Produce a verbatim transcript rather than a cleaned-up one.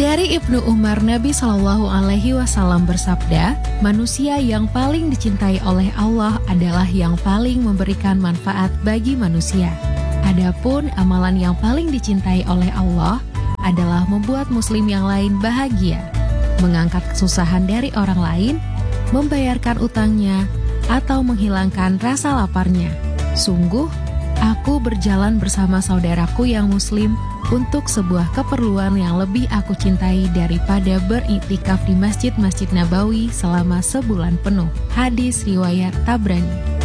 Dari Ibnu Umar, Nabi Shallallahu Alaihi Wasallam bersabda, manusia yang paling dicintai oleh Allah adalah yang paling memberikan manfaat bagi manusia. Adapun amalan yang paling dicintai oleh Allah adalah membuat muslim yang lain bahagia, mengangkat kesusahan dari orang lain, membayarkan utangnya, atau menghilangkan rasa laparnya. Sungguh, aku berjalan bersama saudaraku yang muslim untuk sebuah keperluan yang lebih aku cintai daripada beriktikaf di Masjid-Masjid Nabawi selama sebulan penuh. Hadis riwayat Tabrani.